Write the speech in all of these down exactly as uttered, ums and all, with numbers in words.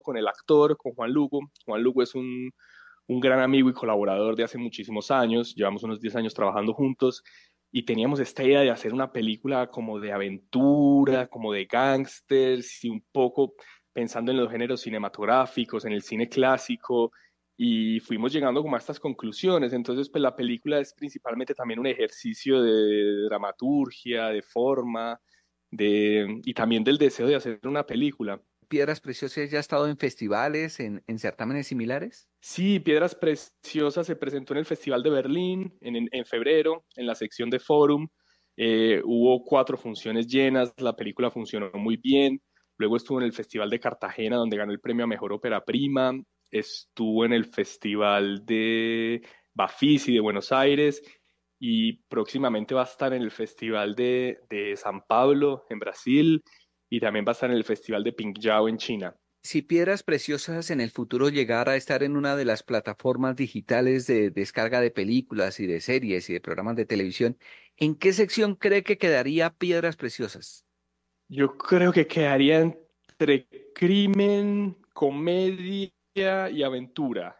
con el actor, con Juan Lugo. Juan Lugo es un, un gran amigo y colaborador de hace muchísimos años, llevamos unos diez años trabajando juntos y teníamos esta idea de hacer una película como de aventura, como de gángsters y un poco pensando en los géneros cinematográficos, en el cine clásico y fuimos llegando como a estas conclusiones. Entonces, pues la película es principalmente también un ejercicio de dramaturgia, de forma, de, y también del deseo de hacer una película. ¿Piedras Preciosas ya ha estado en festivales, en, en certámenes similares? Sí, Piedras Preciosas se presentó en el Festival de Berlín en, en, en febrero, en la sección de Forum. Eh, hubo cuatro funciones llenas, la película funcionó muy bien. Luego estuvo en el Festival de Cartagena, donde ganó el premio a Mejor Ópera Prima. Estuvo en el Festival de Bafisi de Buenos Aires y próximamente va a estar en el Festival de, de San Pablo en Brasil y también va a estar en el Festival de Pingzhou en China. Si Piedras Preciosas en el futuro llegara a estar en una de las plataformas digitales de descarga de películas y de series y de programas de televisión, ¿en qué sección cree que quedaría Piedras Preciosas? Yo creo que quedaría entre crimen, comedia y aventura.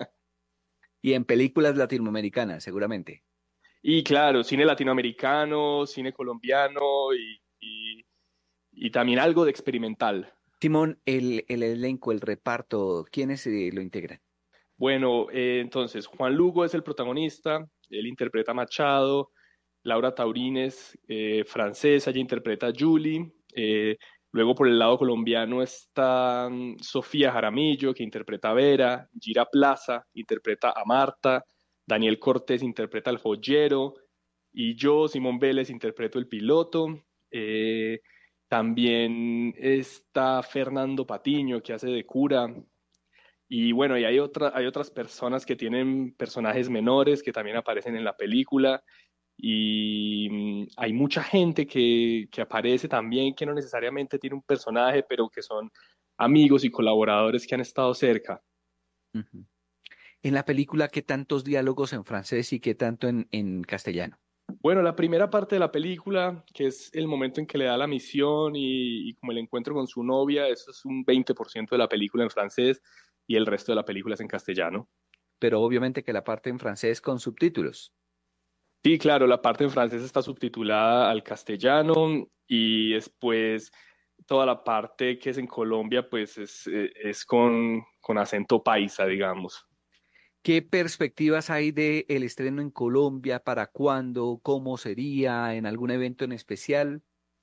Y en películas latinoamericanas, seguramente. Y claro, cine latinoamericano, cine colombiano y, y- y también algo de experimental. Timón, el, el elenco, el reparto, ¿quiénes eh, lo integran? Bueno, eh, entonces Juan Lugo es el protagonista, él interpreta a Machado, Laura Taurines, eh, francesa, ella interpreta a Julie. Eh, luego por el lado colombiano está mm, Sofía Jaramillo, que interpreta a Vera, Gira Plaza, interpreta a Marta, Daniel Cortés interpreta al joyero, y yo, Simón Vélez, interpreto el piloto. Eh, También está Fernando Patiño, que hace de cura. Y bueno, y hay otra, hay otras personas que tienen personajes menores que también aparecen en la película. Y mm, hay mucha gente que, que aparece también que no necesariamente tiene un personaje, pero que son amigos y colaboradores que han estado cerca. Ujú. En la película, ¿qué tantos diálogos en francés y qué tanto en, en castellano? Bueno, la primera parte de la película, que es el momento en que le da la misión y, y como el encuentro con su novia, eso es un veinte por ciento de la película en francés y el resto de la película es en castellano. Pero obviamente que la parte en francés con subtítulos. Sí, claro, la parte en francés está subtitulada al castellano y después toda la parte que es en Colombia, pues es, eh, es con, con acento paisa, digamos. ¿Qué perspectivas hay de el estreno en Colombia? ¿Para cuándo? ¿Cómo sería? ¿En algún evento en especial?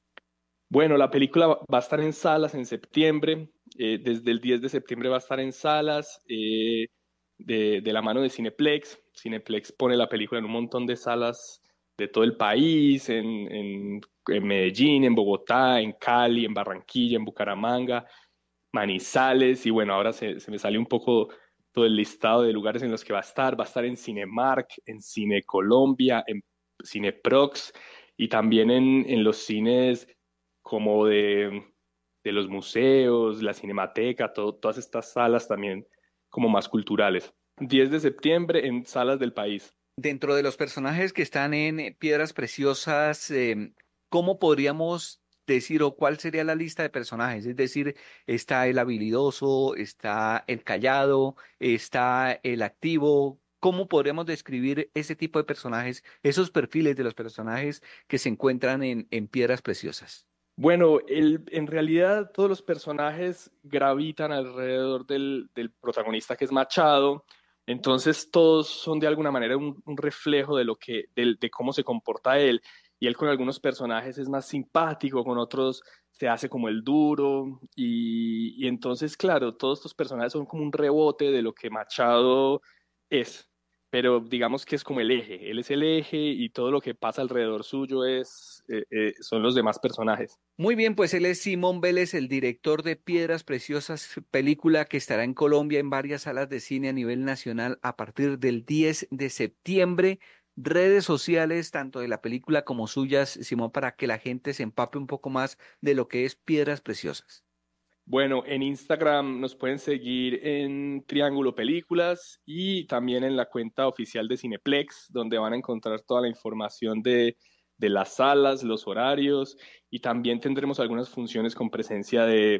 Bueno, la película va va a estar en salas en septiembre, eh, desde el diez de septiembre va a estar en salas eh, de, de la mano de Cineplex. Cineplex pone la película en un montón de salas de todo el país, en, en, en Medellín, en Bogotá, en Cali, en Barranquilla, en Bucaramanga, Manizales, y bueno, ahora se, se me sale un poco todo el listado de lugares en los que va a estar. Va a estar en Cinemark, en Cine Colombia, en Cineprox y también en, en los cines como de, de los museos, la Cinemateca, todo- todas estas salas también como más culturales. diez de septiembre en salas del país. Dentro de los personajes que están en eh, Piedras Preciosas, em, ¿cómo podríamos decir o cuál sería la lista de personajes? Es decir, está el habilidoso, está el callado, está el activo. ¿Cómo podríamos describir ese tipo de personajes, esos perfiles de los personajes que se encuentran en, en Piedras Preciosas? Bueno, el- en realidad todos los personajes gravitan alrededor del, del protagonista que es Machado, entonces todos son de alguna manera un, un reflejo de lo que, del- de cómo se comporta él, y él con algunos personajes es más simpático, con otros se hace como el duro, y, y entonces claro, todos estos personajes son como un rebote de lo que Machado es, pero digamos que es como el eje, él es el eje y todo lo que pasa alrededor suyo es, eh, eh, son los demás personajes. Muy bien, pues él es Simón Vélez, el director de Piedras Preciosas, película que estará en Colombia en varias salas de cine a nivel nacional a partir del diez de septiembre. Redes sociales, tanto de la película como suyas, Simón, para que la gente se empape un poco más de lo que es Piedras Preciosas. Bueno, en Instagram nos pueden seguir en Triángulo Películas y también en la cuenta oficial de Cineplex, donde van a encontrar toda la información de, de las salas, los horarios y también tendremos algunas funciones con presencia de,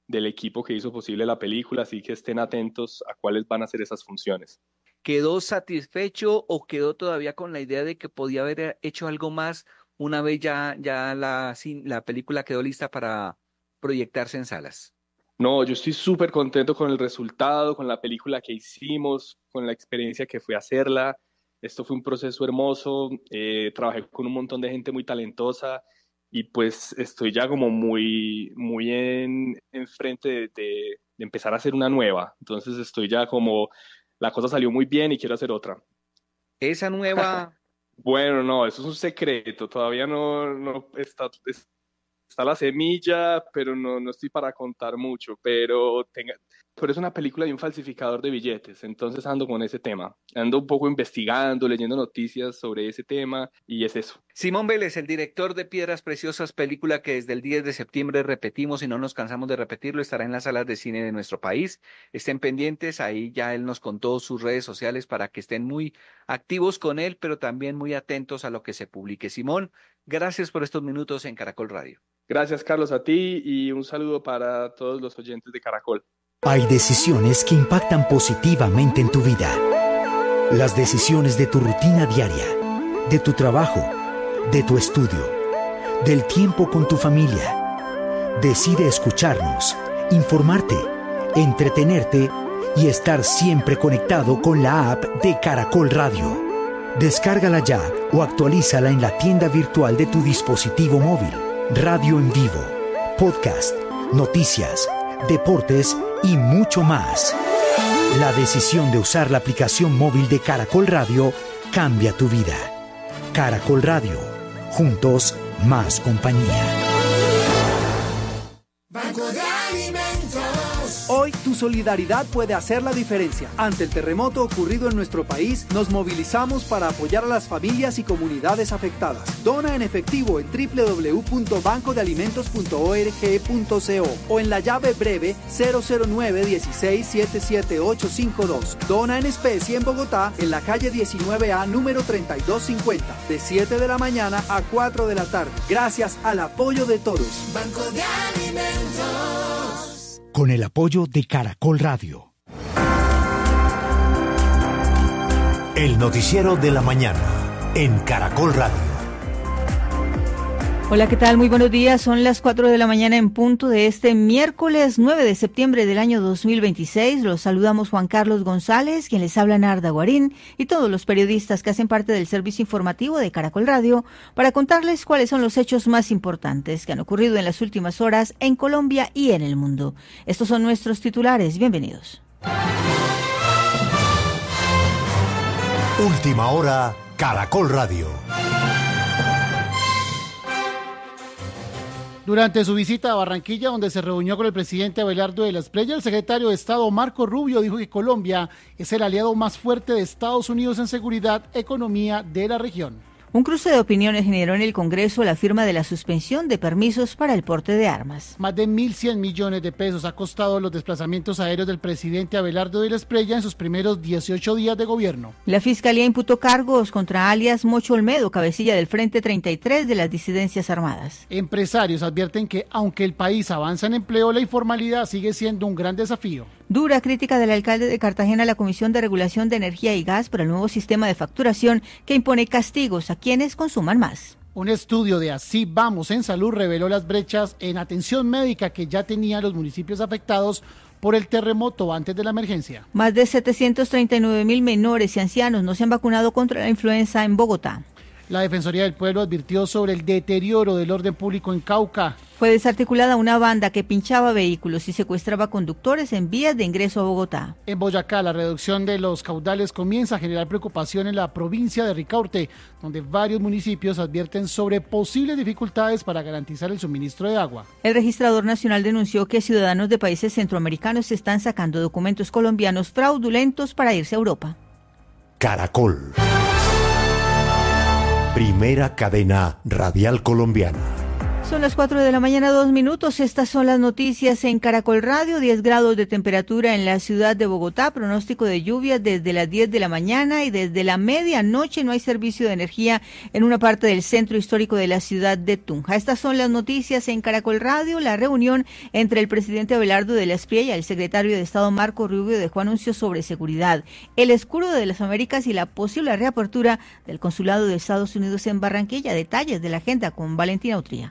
del equipo que hizo posible la película, así que estén atentos a cuáles van a ser esas funciones. ¿Quedó satisfecho o quedó todavía con la idea de que podía haber hecho algo más una vez ya, ya la, la película quedó lista para proyectarse en salas? No, yo estoy súper contento con el resultado, con la película que hicimos, con la experiencia que fue hacerla. Esto fue un proceso hermoso, eh, trabajé con un montón de gente muy talentosa y pues estoy ya como muy, muy en, en frente de, de, de empezar a hacer una nueva. Entonces estoy ya como, la cosa salió muy bien y quiero hacer otra. Esa nueva... Bueno, no, eso es un secreto, todavía no, no está, está la semilla, pero no, no estoy para contar mucho, pero, tenga, pero es una película de un falsificador de billetes, entonces ando con ese tema, ando un poco investigando, leyendo noticias sobre ese tema y es eso. Simón Vélez, el director de Piedras Preciosas, película que desde el diez de septiembre repetimos y no nos cansamos de repetirlo, estará en las salas de cine de nuestro país. Estén pendientes, ahí ya él nos contó sus redes sociales para que estén muy activos con él, pero también muy atentos a lo que se publique. Simón, gracias por estos minutos en Caracol Radio. Gracias, Carlos, a ti y un saludo para todos los oyentes de Caracol. Hay decisiones que impactan positivamente en tu vida. Las decisiones de tu rutina diaria, de tu trabajo, de tu estudio, del tiempo con tu familia. Decide escucharnos, informarte, entretenerte y estar siempre conectado con la app de Caracol Radio. Descárgala ya o actualízala en la tienda virtual de tu dispositivo móvil. Radio en vivo, podcast, noticias, deportes y mucho más. La decisión de usar la aplicación móvil de Caracol Radio cambia tu vida. Caracol Radio, juntos más compañía. Banco de Alimentos. Hoy tu solidaridad puede hacer la diferencia. Ante el terremoto ocurrido en nuestro país, nos movilizamos para apoyar a las familias y comunidades afectadas. Dona en efectivo en doble u doble u doble u punto banco de alimentos punto org punto co o en la llave breve cero cero nueve uno seis siete siete ocho cinco dos. Dona en especie en Bogotá, en la calle diecinueve A, número treinta y dos cincuenta, de siete de la mañana a cuatro de la tarde. Gracias al apoyo de todos. Banco de Alimentos. Con el apoyo de Caracol Radio. El noticiero de la mañana en Caracol Radio. Hola, ¿qué tal? Muy buenos días. Son las cuatro de la mañana en punto de este miércoles nueve de septiembre del año dos mil veintiséis. Los saludamos Juan Carlos González, quien les habla Narda Guarín, y todos los periodistas que hacen parte del servicio informativo de Caracol Radio para contarles cuáles son los hechos más importantes que han ocurrido en las últimas horas en Colombia y en el mundo. Estos son nuestros titulares. Bienvenidos. Última hora, Caracol Radio. Durante su visita a Barranquilla, donde se reunió con el presidente Abelardo de la Espriella, el secretario de Estado Marco Rubio dijo que Colombia es el aliado más fuerte de Estados Unidos en seguridad, economía de la región. Un cruce de opiniones generó en el Congreso la firma de la suspensión de permisos para el porte de armas. Más de mil cien millones de pesos ha costado los desplazamientos aéreos del presidente Abelardo de la Espriella en sus primeros dieciocho días de gobierno. La Fiscalía imputó cargos contra alias Mocho Olmedo, cabecilla del Frente treinta y tres de las disidencias armadas. Empresarios advierten que, aunque el país avanza en empleo, la informalidad sigue siendo un gran desafío. Dura crítica del alcalde de Cartagena a la Comisión de Regulación de Energía y Gas por el nuevo sistema de facturación que impone castigos a quienes consuman más. Un estudio de Así Vamos en Salud reveló las brechas en atención médica que ya tenían los municipios afectados por el terremoto antes de la emergencia. Más de setecientos treinta y nueve mil menores y ancianos no se han vacunado contra la influenza en Bogotá. La Defensoría del Pueblo advirtió sobre el deterioro del orden público en Cauca. Fue desarticulada una banda que pinchaba vehículos y secuestraba conductores en vías de ingreso a Bogotá. En Boyacá, la reducción de los caudales comienza a generar preocupación en la provincia de Ricaurte, donde varios municipios advierten sobre posibles dificultades para garantizar el suministro de agua. El registrador nacional denunció que ciudadanos de países centroamericanos están sacando documentos colombianos fraudulentos para irse a Europa. Caracol. Primera cadena radial colombiana. Son las cuatro de la mañana, dos minutos. Estas son las noticias en Caracol Radio. diez grados de temperatura en la ciudad de Bogotá. Pronóstico de lluvias desde las diez de la mañana y desde la medianoche no hay servicio de energía en una parte del centro histórico de la ciudad de Tunja. Estas son las noticias en Caracol Radio. La reunión entre el presidente Abelardo de la Espriella y el secretario de Estado Marco Rubio dejó anuncios sobre seguridad, el escudo de las Américas y la posible reapertura del consulado de Estados Unidos en Barranquilla. Detalles de la agenda con Valentina Utría.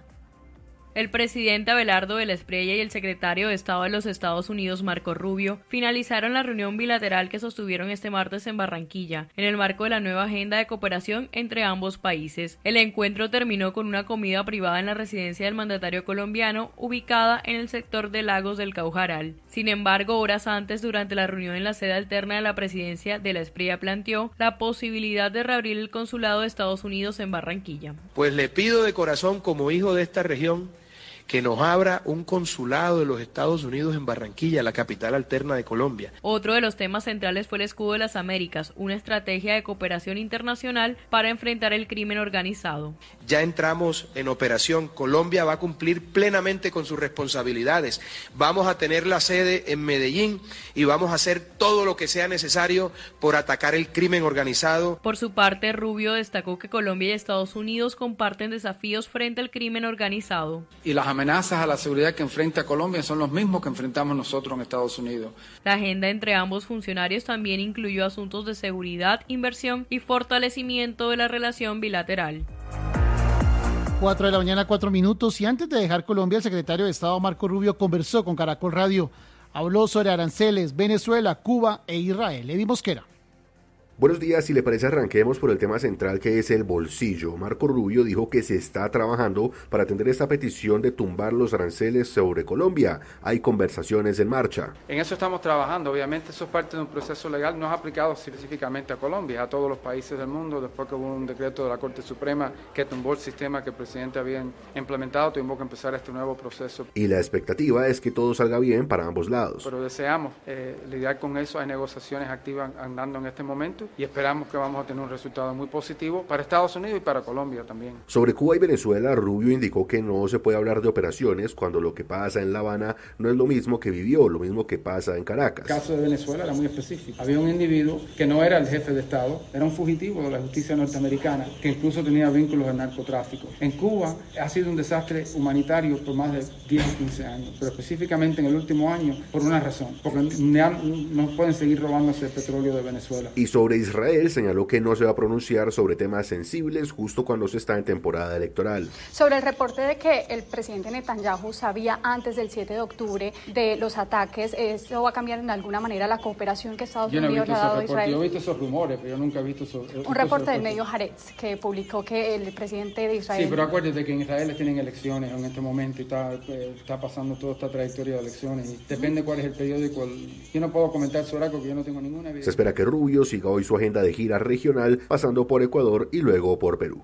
El presidente Abelardo de la Espriella y el secretario de Estado de los Estados Unidos, Marco Rubio, finalizaron la reunión bilateral que sostuvieron este martes en Barranquilla, en el marco de la nueva agenda de cooperación entre ambos países. El encuentro terminó con una comida privada en la residencia del mandatario colombiano, ubicada en el sector de Lagos del Caujaral. Sin embargo, horas antes, durante la reunión en la sede alterna de la presidencia de la Espriella, planteó la posibilidad de reabrir el consulado de Estados Unidos en Barranquilla. Pues le pido de corazón, como hijo de esta región, que nos abra un consulado de los Estados Unidos en Barranquilla, la capital alterna de Colombia. Otro de los temas centrales fue el escudo de las Américas, una estrategia de cooperación internacional para enfrentar el crimen organizado. Ya entramos en operación. Colombia va a cumplir plenamente con sus responsabilidades. Vamos a tener la sede en Medellín y vamos a hacer todo lo que sea necesario por atacar el crimen organizado. Por su parte, Rubio destacó que Colombia y Estados Unidos comparten desafíos frente al crimen organizado. Y las amenazas a la seguridad que enfrenta Colombia son los mismos que enfrentamos nosotros en Estados Unidos. La agenda entre ambos funcionarios también incluyó asuntos de seguridad, inversión y fortalecimiento de la relación bilateral. Cuatro de la mañana, cuatro minutos, y antes de dejar Colombia, el secretario de Estado Marco Rubio conversó con Caracol Radio. Habló sobre aranceles, Venezuela, Cuba e Israel. Eddie Mosquera. Buenos días, si le parece arranquemos por el tema central que es el bolsillo. Marco Rubio dijo que se está trabajando para atender esta petición de tumbar los aranceles sobre Colombia. Hay conversaciones en marcha. En eso estamos trabajando, obviamente eso es parte de un proceso legal, no es aplicado específicamente a Colombia, a todos los países del mundo. Después que hubo un decreto de la Corte Suprema que tumbó el sistema que el presidente había implementado, tuvimos que empezar este nuevo proceso. Y la expectativa es que todo salga bien para ambos lados. Pero deseamos eh, lidiar con eso, hay negociaciones activas andando en este momento y esperamos que vamos a tener un resultado muy positivo para Estados Unidos y para Colombia también. Sobre Cuba y Venezuela, Rubio indicó que no se puede hablar de operaciones cuando lo que pasa en La Habana no es lo mismo que vivió, lo mismo que pasa en Caracas. El caso de Venezuela era muy específico. Había un individuo que no era el jefe de Estado, era un fugitivo de la justicia norteamericana, que incluso tenía vínculos al narcotráfico. En Cuba ha sido un desastre humanitario por más de diez o quince años, pero específicamente en el último año por una razón, porque no pueden seguir robándose el petróleo de Venezuela. Y sobre Israel señaló que no se va a pronunciar sobre temas sensibles justo cuando se está en temporada electoral. Sobre el reporte de que el presidente Netanyahu sabía antes del siete de octubre de los ataques, ¿eso va a cambiar en alguna manera la cooperación que Estados yo no Unidos le ha dado a Israel? Yo he visto esos rumores, pero yo nunca he visto esos... Un reporte del medio Haaretz que publicó que el presidente de Israel... Sí, pero acuérdate que en Israel tienen elecciones en este momento y está, está pasando toda esta trayectoria de elecciones y depende cuál es el periódico. Yo no puedo comentar sobre algo que yo no tengo ninguna evidencia. Se espera que Rubio siga hoy su agenda de gira regional, pasando por Ecuador y luego por Perú.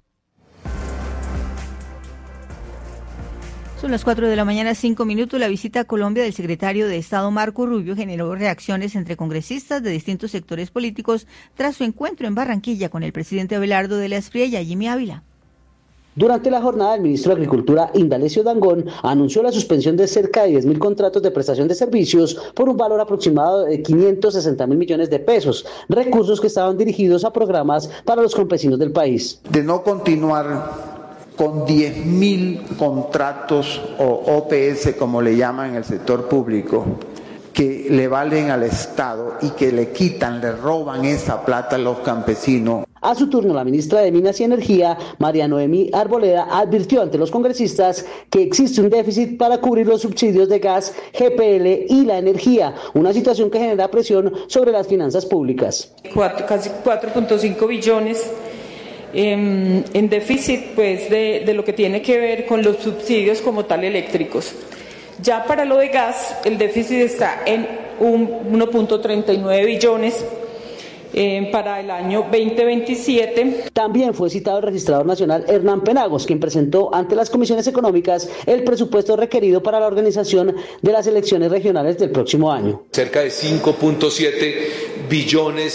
Son las cuatro de la mañana, cinco minutos. La visita a Colombia del secretario de Estado Marco Rubio generó reacciones entre congresistas de distintos sectores políticos tras su encuentro en Barranquilla con el presidente Abelardo de la Espriella, Jimmy Ávila. Durante la jornada, el ministro de Agricultura, Indalecio Dangond, anunció la suspensión de cerca de diez mil contratos de prestación de servicios por un valor aproximado de quinientos sesenta mil millones de pesos, recursos que estaban dirigidos a programas para los campesinos del país. De no continuar con diez mil contratos o O P S, como le llaman en el sector público, que le valen al Estado y que le quitan, le roban esa plata a los campesinos. A su turno, la ministra de Minas y Energía, María Noemí Arboleda, advirtió ante los congresistas que existe un déficit para cubrir los subsidios de gas, G P L y la energía, una situación que genera presión sobre las finanzas públicas. Cuatro, casi cuatro punto cinco billones eh, en déficit pues, de, de lo que tiene que ver con los subsidios como tal eléctricos. Ya para lo de gas, el déficit está en uno punto treinta y nueve billones. Eh, para el año veinte veintisiete. También fue citado el registrador nacional Hernán Penagos, quien presentó ante las comisiones económicas el presupuesto requerido para la organización de las elecciones regionales del próximo año. Cerca de cinco punto siete billones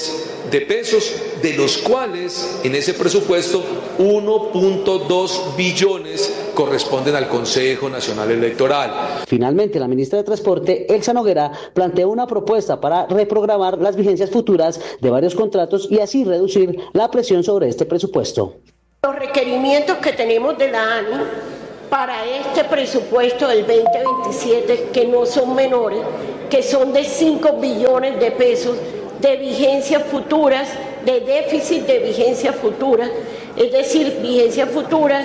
de pesos, de los cuales en ese presupuesto uno punto dos billones corresponden al Consejo Nacional Electoral. Finalmente, la ministra de Transporte, Elsa Noguera, planteó una propuesta para reprogramar las vigencias futuras de varios contratos y así reducir la presión sobre este presupuesto. Los requerimientos que tenemos de la ANI para este presupuesto del veinte veintisiete, que no son menores, que son de cinco billones de pesos de vigencias futuras, de déficit de vigencias futuras, es decir, vigencias futuras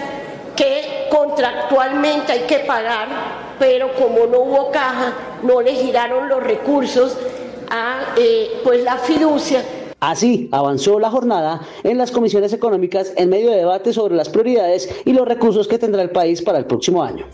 que contractualmente hay que pagar, pero como no hubo caja, no le giraron los recursos a eh, pues la fiducia. Así avanzó la jornada en las comisiones económicas en medio de debate sobre las prioridades y los recursos que tendrá el país para el próximo año.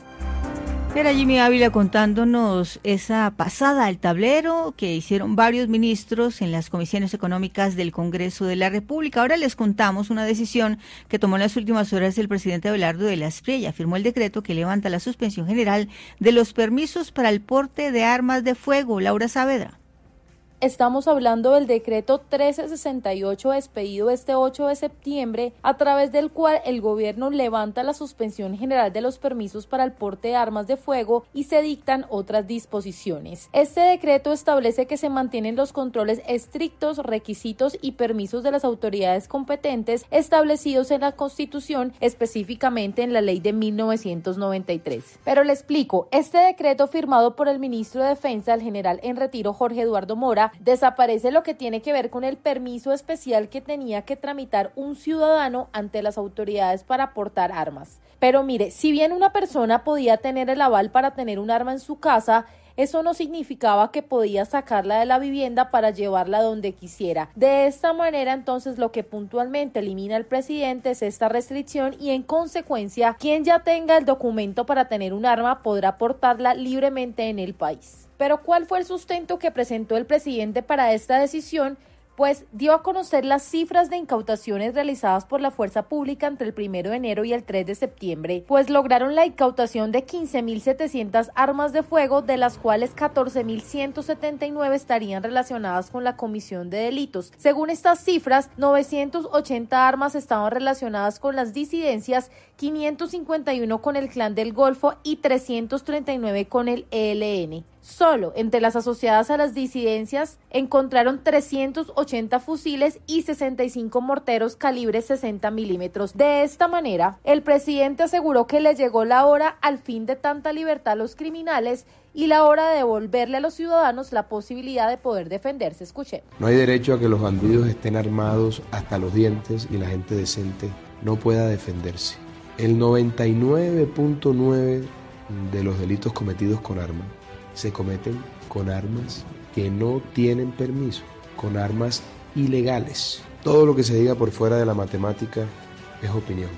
Era Jimmy Ávila contándonos esa pasada al tablero que hicieron varios ministros en las comisiones económicas del Congreso de la República. Ahora les contamos una decisión que tomó en las últimas horas el presidente Abelardo de la Espriella. Firmó el decreto que levanta la suspensión general de los permisos para el porte de armas de fuego. Laura Saavedra. Estamos hablando del decreto trece sesenta y ocho expedido este ocho de septiembre, a través del cual el gobierno levanta la suspensión general de los permisos para el porte de armas de fuego y se dictan otras disposiciones. Este decreto establece que se mantienen los controles estrictos, requisitos y permisos de las autoridades competentes establecidos en la Constitución, específicamente en la Ley de mil novecientos noventa y tres. Pero le explico, este decreto firmado por el ministro de Defensa, el general en retiro Jorge Eduardo Mora, desaparece lo que tiene que ver con el permiso especial que tenía que tramitar un ciudadano ante las autoridades para portar armas. Pero mire, si bien una persona podía tener el aval para tener un arma en su casa, eso no significaba que podía sacarla de la vivienda para llevarla donde quisiera. De esta manera, entonces, lo que puntualmente elimina el presidente es esta restricción y, en consecuencia, quien ya tenga el documento para tener un arma podrá portarla libremente en el país. Pero ¿cuál fue el sustento que presentó el presidente para esta decisión? Pues dio a conocer las cifras de incautaciones realizadas por la fuerza pública entre el primero de enero y el tres de septiembre, pues lograron la incautación de quince mil setecientas armas de fuego, de las cuales catorce mil ciento setenta y nueve estarían relacionadas con la comisión de delitos. Según estas cifras, novecientas ochenta armas estaban relacionadas con las disidencias, quinientos cincuenta y uno con el Clan del Golfo y trescientos treinta y nueve con el E L N. Solo entre las asociadas a las disidencias encontraron trescientos ochenta fusiles y sesenta y cinco morteros calibre sesenta milímetros. De esta manera, el presidente aseguró que le llegó la hora al fin de tanta libertad a los criminales y la hora de devolverle a los ciudadanos la posibilidad de poder defenderse. Escuche. No hay derecho a que los bandidos estén armados hasta los dientes y la gente decente no pueda defenderse. El noventa y nueve punto nueve de los delitos cometidos con arma se cometen con armas que no tienen permiso, con armas ilegales. Todo lo que se diga por fuera de la matemática es opinión.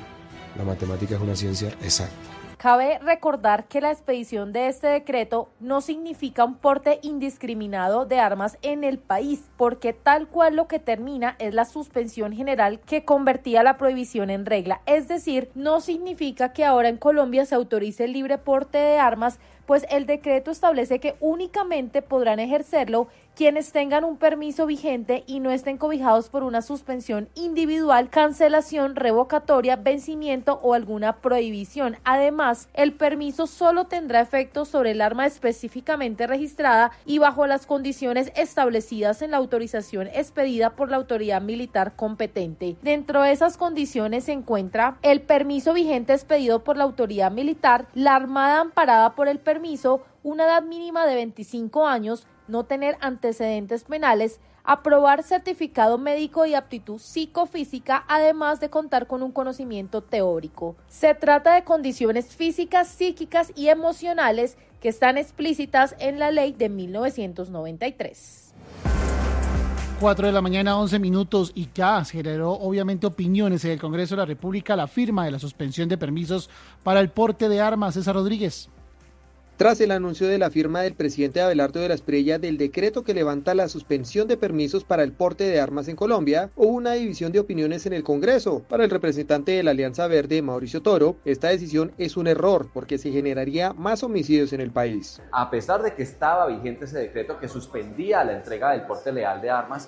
La matemática es una ciencia exacta. Cabe recordar que la expedición de este decreto no significa un porte indiscriminado de armas en el país, porque tal cual lo que termina es la suspensión general que convertía la prohibición en regla. Es decir, no significa que ahora en Colombia se autorice el libre porte de armas, pues el decreto establece que únicamente podrán ejercerlo quienes tengan un permiso vigente y no estén cobijados por una suspensión individual, cancelación, revocatoria, vencimiento o alguna prohibición. Además, el permiso solo tendrá efecto sobre el arma específicamente registrada y bajo las condiciones establecidas en la autorización expedida por la autoridad militar competente. Dentro de esas condiciones se encuentra el permiso vigente expedido por la autoridad militar, la armada amparada por el permiso, una edad mínima de veinticinco años, no tener antecedentes penales, aprobar certificado médico y aptitud psicofísica, además de contar con un conocimiento teórico. Se trata de condiciones físicas, psíquicas y emocionales que están explícitas en la ley de mil novecientos noventa y tres. cuatro de la mañana, once minutos, y ya se generó obviamente opiniones en el Congreso de la República la firma de la suspensión de permisos para el porte de armas. César Rodríguez. Tras el anuncio de la firma del presidente Abelardo de la Espriella del decreto que levanta la suspensión de permisos para el porte de armas en Colombia, hubo una división de opiniones en el Congreso. Para el representante de la Alianza Verde, Mauricio Toro, esta decisión es un error porque se generaría más homicidios en el país. A pesar de que estaba vigente ese decreto que suspendía la entrega del porte legal de armas,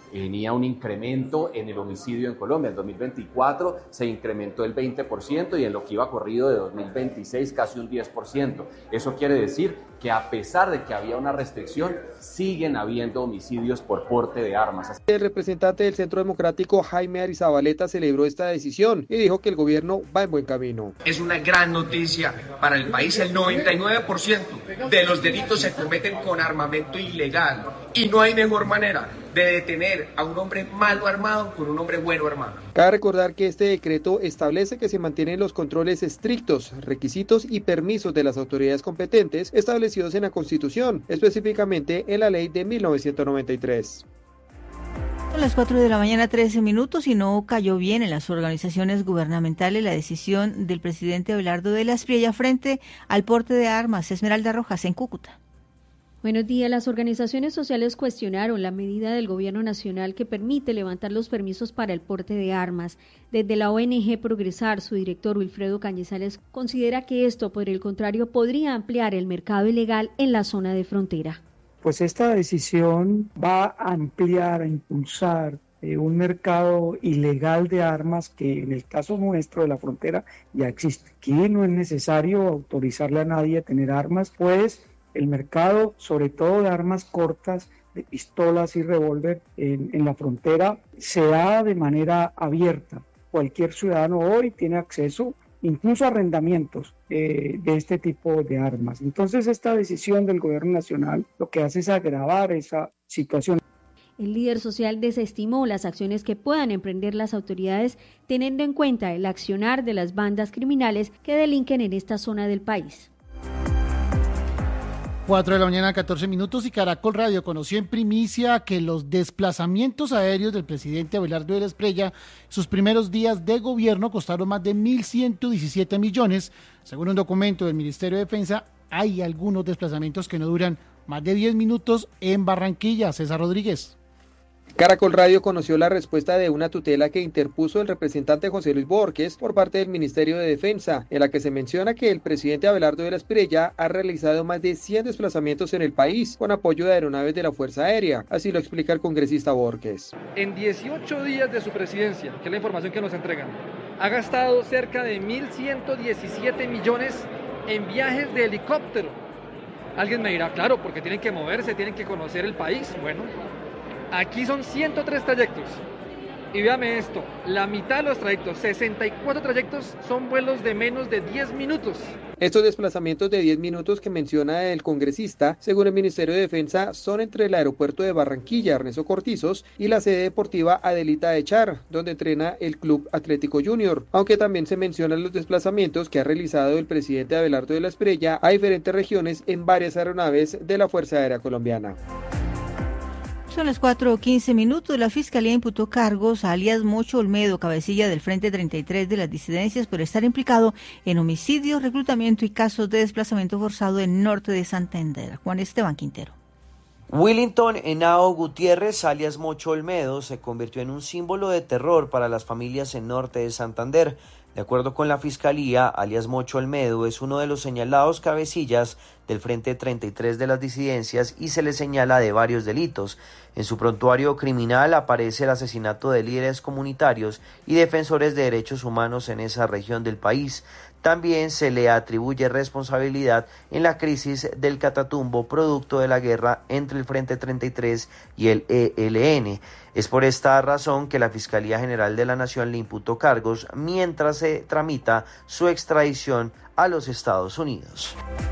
venía un incremento en el homicidio en Colombia. En dos mil veinticuatro se incrementó el veinte por ciento y en lo que iba corrido de dos mil veintiséis casi un diez por ciento. Eso quiere decir que a pesar de que había una restricción, siguen habiendo homicidios por porte de armas. El representante del Centro Democrático, Jaime Arizabaleta, celebró esta decisión y dijo que el gobierno va en buen camino. Es una gran noticia para el país. El noventa y nueve por ciento de los delitos se cometen con armamento ilegal y no hay mejor manera de detener a un hombre malo armado con un hombre bueno armado. Cabe recordar que este decreto establece que se mantienen los controles estrictos, requisitos y permisos de las autoridades competentes establecidos en la Constitución, específicamente en la Ley de mil novecientos noventa y tres. Son las cuatro de la mañana, trece minutos, y no cayó bien en las organizaciones gubernamentales la decisión del presidente Abelardo de la Espriella frente al porte de armas. Esmeralda Rojas, en Cúcuta. Buenos días. Las organizaciones sociales cuestionaron la medida del gobierno nacional que permite levantar los permisos para el porte de armas. Desde la O N G Progresar, su director Wilfredo Cañizales considera que esto, por el contrario, podría ampliar el mercado ilegal en la zona de frontera. Pues esta decisión va a ampliar, a impulsar eh, un mercado ilegal de armas que en el caso nuestro de la frontera ya existe. Aquí no es necesario autorizarle a nadie a tener armas, pues el mercado, sobre todo de armas cortas, de pistolas y revólver en, en la frontera, se da de manera abierta. Cualquier ciudadano hoy tiene acceso, incluso a arrendamientos eh, de este tipo de armas. Entonces, esta decisión del gobierno nacional lo que hace es agravar esa situación. El líder social desestimó las acciones que puedan emprender las autoridades, teniendo en cuenta el accionar de las bandas criminales que delinquen en esta zona del país. cuatro de la mañana, catorce minutos, y Caracol Radio conoció en primicia que los desplazamientos aéreos del presidente Abelardo de la Espriella, sus primeros días de gobierno, costaron más de mil ciento diecisiete millones. Según un documento del Ministerio de Defensa, hay algunos desplazamientos que no duran más de diez minutos en Barranquilla. César Rodríguez. Caracol Radio conoció la respuesta de una tutela que interpuso el representante José Luis Borges por parte del Ministerio de Defensa, en la que se menciona que el presidente Abelardo de la Espriella ha realizado más de cien desplazamientos en el país con apoyo de aeronaves de la Fuerza Aérea. Así lo explica el congresista Borges. En dieciocho días de su presidencia, que es la información que nos entregan, ha gastado cerca de mil ciento diecisiete millones en viajes de helicóptero. Alguien me dirá, claro, porque tienen que moverse, tienen que conocer el país. Bueno, aquí son ciento tres trayectos. Y véame esto, la mitad de los trayectos, sesenta y cuatro trayectos, son vuelos de menos de diez minutos. Estos desplazamientos de diez minutos que menciona el congresista, según el Ministerio de Defensa, son entre el aeropuerto de Barranquilla, Ernesto Cortizos, y la sede deportiva Adelita de Char, donde entrena el Club Atlético Junior, aunque también se mencionan los desplazamientos que ha realizado el presidente Abelardo de la Espriella a diferentes regiones en varias aeronaves de la Fuerza Aérea Colombiana. Son las cuatro quince minutos. La Fiscalía imputó cargos a alias Mocho Olmedo, cabecilla del Frente treinta y tres de las disidencias, por estar implicado en homicidio, reclutamiento y casos de desplazamiento forzado en norte de Santander. Juan Esteban Quintero. Willington Henao Gutiérrez, alias Mocho Olmedo, se convirtió en un símbolo de terror para las familias en norte de Santander. De acuerdo con la Fiscalía, alias Mocho Olmedo es uno de los señalados cabecillas del Frente treinta y tres de las disidencias y se le señala de varios delitos. En su prontuario criminal aparece el asesinato de líderes comunitarios y defensores de derechos humanos en esa región del país. También se le atribuye responsabilidad en la crisis del Catatumbo, producto de la guerra entre el Frente treinta y tres y el E L N. Es por esta razón que la Fiscalía General de la Nación le imputó cargos mientras se tramita su extradición a los Estados Unidos.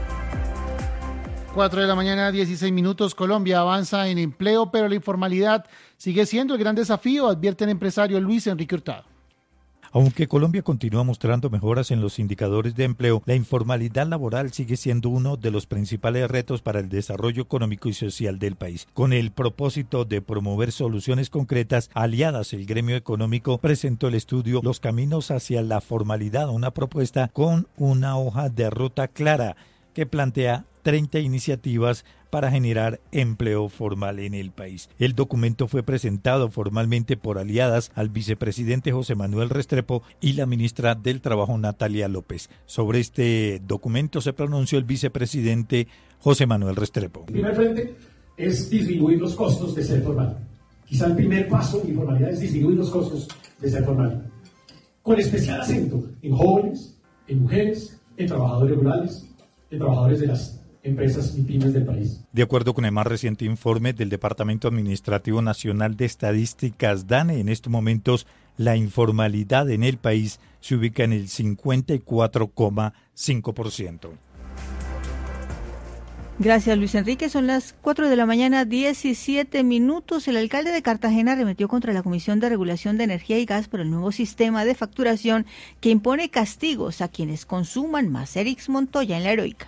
cuatro de la mañana, dieciséis minutos. Colombia avanza en empleo, pero la informalidad sigue siendo el gran desafío, advierte el empresario Luis Enrique Hurtado. Aunque Colombia continúa mostrando mejoras en los indicadores de empleo, la informalidad laboral sigue siendo uno de los principales retos para el desarrollo económico y social del país. Con el propósito de promover soluciones concretas, Aliadas, el gremio económico, presentó el estudio Los caminos hacia la formalidad, una propuesta con una hoja de ruta clara que plantea treinta iniciativas para generar empleo formal en el país. El documento fue presentado formalmente por Aliadas al vicepresidente José Manuel Restrepo y la ministra del Trabajo Natalia López. Sobre este documento se pronunció el vicepresidente José Manuel Restrepo. El primer frente es disminuir los costos de ser formal. Quizá el primer paso en informalidad es disminuir los costos de ser formal, con especial acento en jóvenes, en mujeres, en trabajadores rurales, en trabajadores de las empresas y pymes del país. De acuerdo con el más reciente informe del Departamento Administrativo Nacional de Estadísticas, DANE, en estos momentos la informalidad en el país se ubica en el cincuenta y cuatro coma cinco por ciento. Gracias, Luis Enrique. Son las cuatro de la mañana, diecisiete minutos. El alcalde de Cartagena arremetió contra la Comisión de Regulación de Energía y Gas por el nuevo sistema de facturación que impone castigos a quienes consuman más. Erix Montoya en La Heroica.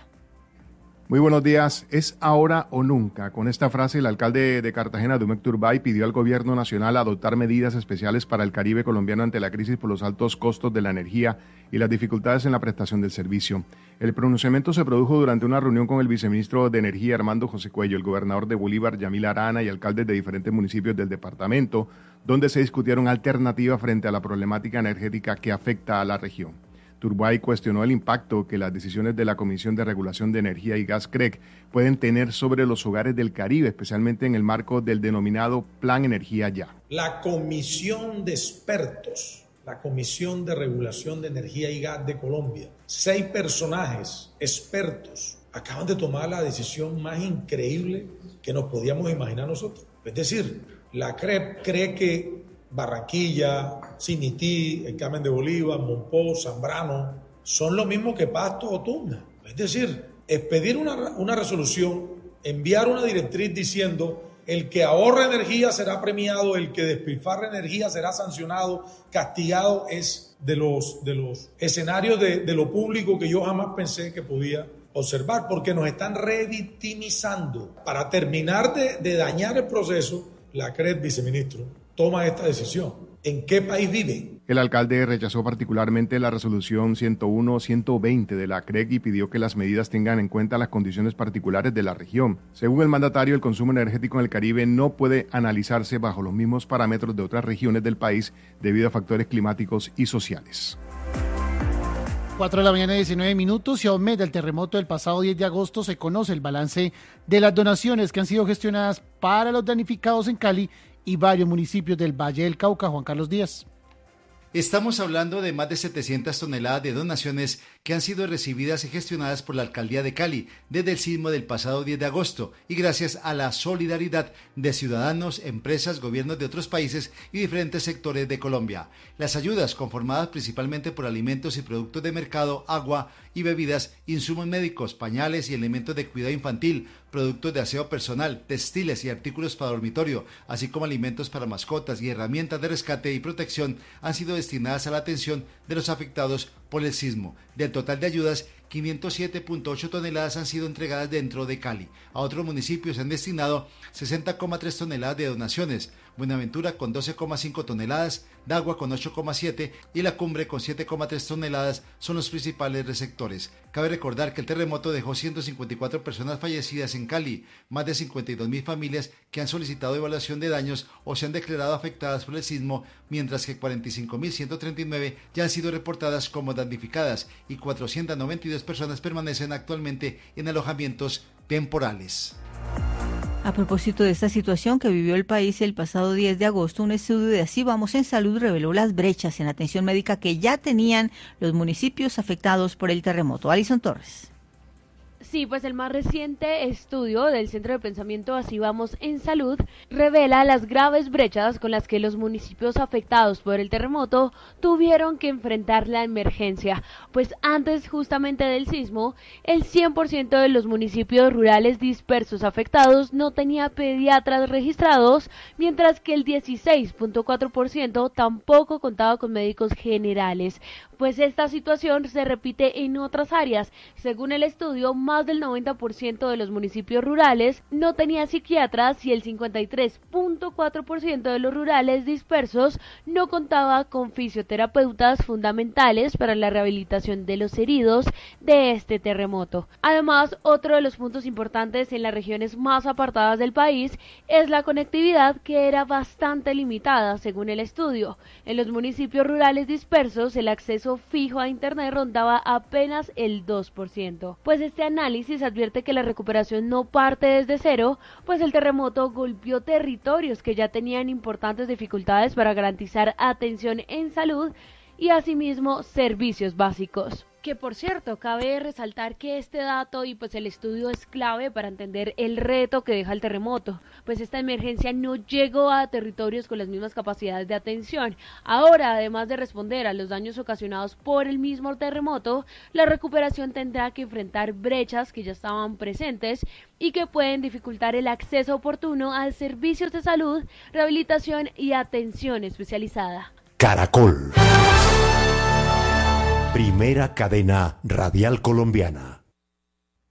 Muy buenos días. Es ahora o nunca. Con esta frase, el alcalde de Cartagena, Dumek Turbay, pidió al gobierno nacional adoptar medidas especiales para el Caribe colombiano ante la crisis por los altos costos de la energía y las dificultades en la prestación del servicio. El pronunciamiento se produjo durante una reunión con el viceministro de Energía, Armando José Cuello, el gobernador de Bolívar, Yamil Arana, y alcaldes de diferentes municipios del departamento, donde se discutieron alternativas frente a la problemática energética que afecta a la región. Turbay cuestionó el impacto que las decisiones de la Comisión de Regulación de Energía y Gas, C R E G, pueden tener sobre los hogares del Caribe, especialmente en el marco del denominado Plan Energía Ya. La Comisión de Expertos, la Comisión de Regulación de Energía y Gas de Colombia, seis personajes expertos acaban de tomar la decisión más increíble que nos podíamos imaginar nosotros. Es decir, la C R E G cree que Barranquilla, Cinití, el Carmen de Bolívar, Monpó, Zambrano, son lo mismo que Pasto o Tuna. Es decir, expedir una, una resolución, enviar una directriz diciendo el que ahorra energía será premiado, el que despilfarra energía será sancionado, castigado, es de los, de los escenarios de, de lo público que yo jamás pensé que podía observar, porque nos están revictimizando. Para terminar de, de dañar el proceso, la C R E G, viceministro, toma esta decisión. ¿En qué país vive? El alcalde rechazó particularmente la resolución ciento uno ciento veinte de la C R E G y pidió que las medidas tengan en cuenta las condiciones particulares de la región. Según el mandatario, el consumo energético en el Caribe no puede analizarse bajo los mismos parámetros de otras regiones del país debido a factores climáticos y sociales. cuatro de la mañana, diecinueve minutos, y a un mes del terremoto del pasado diez de agosto se conoce el balance de las donaciones que han sido gestionadas para los damnificados en Cali y varios municipios del Valle del Cauca. Juan Carlos Díaz. Estamos hablando de más de setecientas toneladas de donaciones que han sido recibidas y gestionadas por la Alcaldía de Cali desde el sismo del pasado diez de agosto y gracias a la solidaridad de ciudadanos, empresas, gobiernos de otros países y diferentes sectores de Colombia. Las ayudas, conformadas principalmente por alimentos y productos de mercado, agua y bebidas, insumos médicos, pañales y elementos de cuidado infantil, productos de aseo personal, textiles y artículos para dormitorio, así como alimentos para mascotas y herramientas de rescate y protección, han sido destinadas a la atención de los afectados por el sismo. Del total de ayudas, quinientos siete punto ocho toneladas han sido entregadas dentro de Cali. A otros municipios se han destinado sesenta coma tres toneladas de donaciones, Buenaventura con doce coma cinco toneladas, Dagua con ocho coma siete y La Cumbre con siete coma tres toneladas son los principales receptores. Cabe recordar que el terremoto dejó ciento cincuenta y cuatro personas fallecidas en Cali, más de cincuenta y dos mil familias que han solicitado evaluación de daños o se han declarado afectadas por el sismo, mientras que cuarenta y cinco mil ciento treinta y nueve ya han sido reportadas como damnificadas y cuatrocientas noventa y dos personas permanecen actualmente en alojamientos temporales. A propósito de esta situación que vivió el país el pasado diez de agosto, un estudio de Así Vamos en Salud reveló las brechas en atención médica que ya tenían los municipios afectados por el terremoto. Alison Torres. Sí, pues el más reciente estudio del Centro de Pensamiento Así Vamos en Salud revela las graves brechas con las que los municipios afectados por el terremoto tuvieron que enfrentar la emergencia, pues antes justamente del sismo, el cien por ciento de los municipios rurales dispersos afectados no tenía pediatras registrados, mientras que el dieciséis punto cuatro por ciento tampoco contaba con médicos generales, pues esta situación se repite en otras áreas. Según el estudio, más del noventa por ciento de los municipios rurales no tenía psiquiatras y el cincuenta y tres punto cuatro por ciento de los rurales dispersos no contaba con fisioterapeutas fundamentales para la rehabilitación de los heridos de este terremoto. Además, otro de los puntos importantes en las regiones más apartadas del país es la conectividad, que era bastante limitada según el estudio. En los municipios rurales dispersos, el acceso fijo a internet rondaba apenas el dos por ciento. Pues este análisis análisis advierte que la recuperación no parte desde cero, pues el terremoto golpeó territorios que ya tenían importantes dificultades para garantizar atención en salud y asimismo servicios básicos. Que por cierto, cabe resaltar que este dato y pues el estudio es clave para entender el reto que deja el terremoto, pues esta emergencia no llegó a territorios con las mismas capacidades de atención. Ahora, además de responder a los daños ocasionados por el mismo terremoto, la recuperación tendrá que enfrentar brechas que ya estaban presentes y que pueden dificultar el acceso oportuno a servicios de salud, rehabilitación y atención especializada. Caracol. Primera cadena radial colombiana.